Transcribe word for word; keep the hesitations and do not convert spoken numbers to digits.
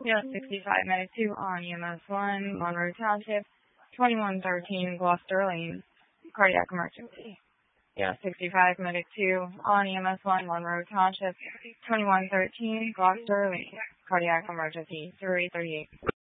Yeah, sixty-five Medic two on E M S one, Monroe Township, twenty-one thirteen Gloucester Lane, cardiac emergency. Yeah, sixty-five Medic two on E M S one, Monroe Township, twenty-one thirteen Gloucester Lane, cardiac emergency, three thirty-eight.